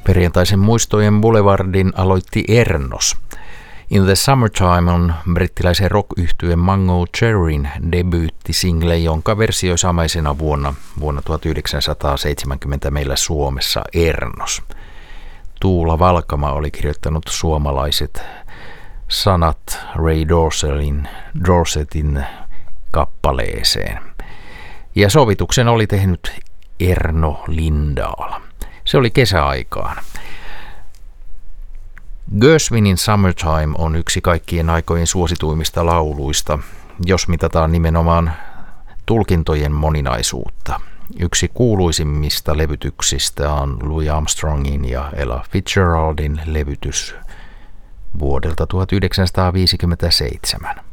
Perjantaisen muistojen boulevardin aloitti Ernos. In the Summertime on brittiläisen rock-yhtye Mango Cherryn debyyttisingle, jonka versioi samaisena vuonna 1970 meillä Suomessa Ernos. Tuula Valkama oli kirjoittanut suomalaiset sanat Ray Dorsettin kappaleeseen. Ja sovituksen oli tehnyt Erno Lindahl. Se oli kesäaikaan. Gershwinin Summertime on yksi kaikkien aikojen suosituimmista lauluista, jos mitataan nimenomaan tulkintojen moninaisuutta. Yksi kuuluisimmista levytyksistä on Louis Armstrongin ja Ella Fitzgeraldin levytys vuodelta 1957.